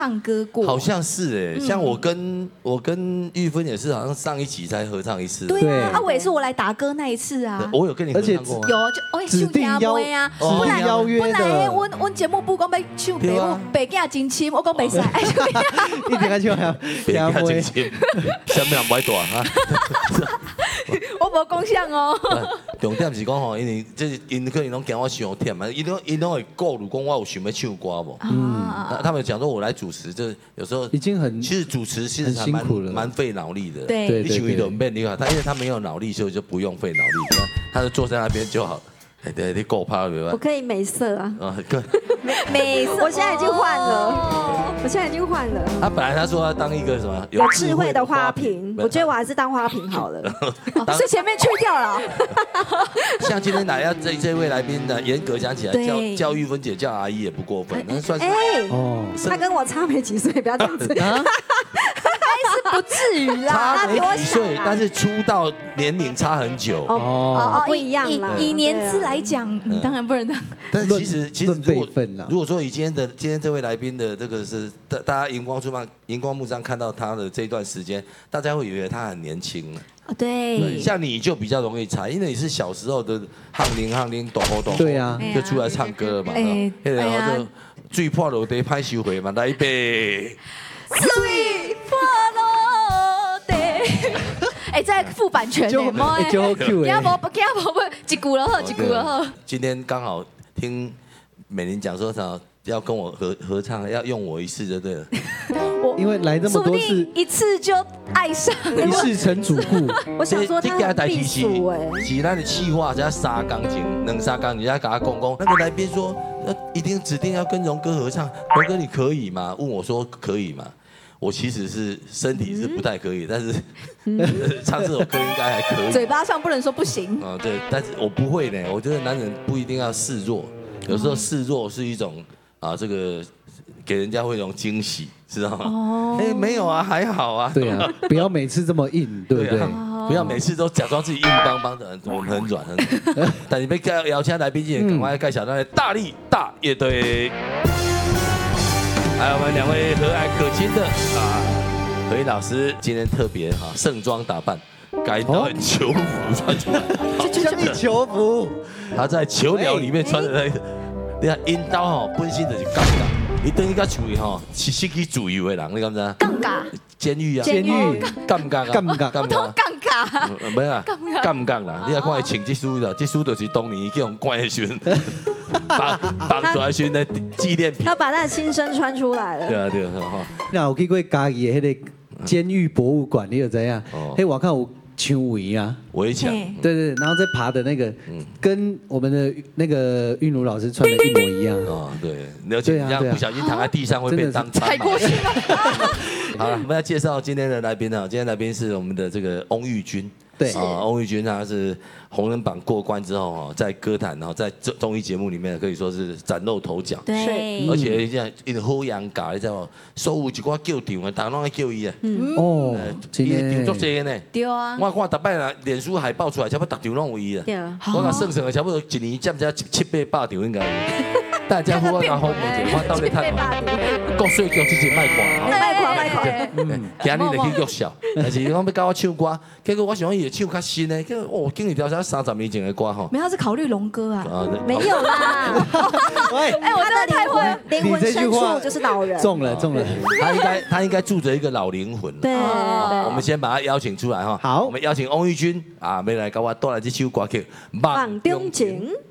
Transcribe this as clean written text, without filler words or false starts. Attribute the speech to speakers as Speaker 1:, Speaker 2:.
Speaker 1: 唱歌过，
Speaker 2: 好像是像我跟玉芬也是，好像上一集才合唱一次。
Speaker 1: 对啊，我也是我来打歌那一次啊。
Speaker 2: 我有跟你合唱过吗？
Speaker 1: 有，就我
Speaker 3: 指定邀约的。
Speaker 1: 本来我节目部讲要唱北舞，北京真深，我讲袂使。
Speaker 3: 一定要唱
Speaker 2: 北京真深，什么人不爱大啊？
Speaker 1: 我无讲啥哦。
Speaker 2: 重点是讲吼，因可能拢惊我伤忝嘛，因拢会顾虑讲我有想要唱歌无。他们讲说我来主持，这有时候
Speaker 3: 已经很，
Speaker 2: 其实主持其实还蛮费脑力的。
Speaker 1: 对，
Speaker 2: 你想一轮变你看，因为他没有脑力，所以就不用费脑力，他就坐在那边就好。对，你够怕了，
Speaker 4: 我可以美色啊。
Speaker 1: 美色，
Speaker 4: 我现在已经换了，
Speaker 2: 他本来他说要当一个什么
Speaker 4: 有智慧的花瓶，我觉得我还是当花瓶好了。
Speaker 1: 是前面去掉了。
Speaker 2: 像今天来这位来宾的，严格讲起来，叫玉芬姐叫阿姨也不过分，那算是
Speaker 4: 他跟我差没几岁，不要这样子。
Speaker 1: 是不至于啦，
Speaker 2: 差没几岁，但是出道年龄差很久。
Speaker 4: 不一样啦。
Speaker 1: 以年资来讲，当然不能当。
Speaker 2: 但是其实如果说以今天这位来宾的这个是大家荧光幕上看到他的这段时间，大家会以为他很年轻。
Speaker 1: 对，
Speaker 2: 像你就比较容易猜，因为你是小时候的翰林短喉，
Speaker 3: 对啊，
Speaker 2: 就出来唱歌了嘛。然后就最破落地拍收回嘛，来一杯。
Speaker 1: 最破落地，这副版权
Speaker 3: 就好 Q
Speaker 1: 哎，一句了好。
Speaker 2: 今天刚好听美玲讲说啥，要跟我合唱，要用我一次就对了。
Speaker 3: 因为来这么多次，
Speaker 1: 一次就爱上，
Speaker 3: 一世成主顾。
Speaker 4: 我想说他很避暑哎，
Speaker 2: 是咱的企划才3工前，2、3工，人家跟他讲，那个来宾说一定指定要跟荣哥合唱，荣哥你可以吗？问我说可以吗？我其实是身体是不太可以，但是唱这首歌应该还可以。
Speaker 1: 嘴巴上不能说不行。
Speaker 2: 对，但是我不会呢。我觉得男人不一定要示弱，有时候示弱是一种这个给人家会一种惊喜，知道吗？没有啊，还好啊。
Speaker 3: 对啊，不要每次这么硬，对不对？
Speaker 2: 不要每次都假装自己硬邦邦的，我们很软。但你被邀请来宾前，赶快介绍咱的大力大乐队。还有我们2位和蔼可亲的何颖老师，今天特别盛装打扮，改到球服穿出来，
Speaker 3: 像球服，
Speaker 2: 他在球寮里面穿的那个，你看因刀本身就是杠杠，你等于甲处理是失去自由的人，你敢知？
Speaker 1: 杠杠，
Speaker 2: 监狱啊，杠杠啊，
Speaker 1: 我都杠杠，
Speaker 2: 没啊，杠杠啦，你要看伊穿这书的，这书就是当年叫人关的时阵。绑出来时的纪念品，
Speaker 4: 他把他的心声穿出来了。
Speaker 2: 对啊，
Speaker 3: 那我去过嘉义的那个监狱博物馆，你有怎样？我看有墙围啊，
Speaker 2: 围墙，
Speaker 3: 对，然后再爬的那个，跟我们的那个韵如老师穿的一模一样。
Speaker 2: 对，而且这样不小心躺在地上会被当
Speaker 1: 踩过去了。
Speaker 2: 好了，我们要介绍今天的来宾啊，今天来宾是我们的这个翁玉君。
Speaker 3: 对
Speaker 2: 翁玉君他是红人榜过关之后在歌坛，然后在综艺节目里面可以说是崭露头角。
Speaker 1: 对，
Speaker 2: 而且这样一个好养家，你知道吗？所有一寡叫场的，大家拢爱叫伊啊。
Speaker 3: 今天
Speaker 2: 场足多呢。
Speaker 1: 对啊。
Speaker 2: 我看大摆啦，脸书海报出来，差不多逐场拢有伊啊。
Speaker 4: 对。
Speaker 2: 我讲算差不多一年占700-8场应该。大家好，我讲好问题，我到底看嘛？国税局之前卖看，
Speaker 4: 卖看。
Speaker 2: 今日就去约笑，但是讲要教我唱歌，结果我想伊会唱较新的，竟然调成30年前的歌吼。
Speaker 1: 没有，是考虑龙哥啊。
Speaker 4: 没有啦。
Speaker 1: 喂，我真的太会，
Speaker 4: 灵魂深处就是老人。
Speaker 3: 中了。
Speaker 2: 他应该住着一个老灵魂。
Speaker 4: 对。
Speaker 2: 我们先把他邀请出来哈。
Speaker 3: 好，
Speaker 2: 我们邀请翁玉君要来跟我带来这首歌曲《
Speaker 4: 梦中情》。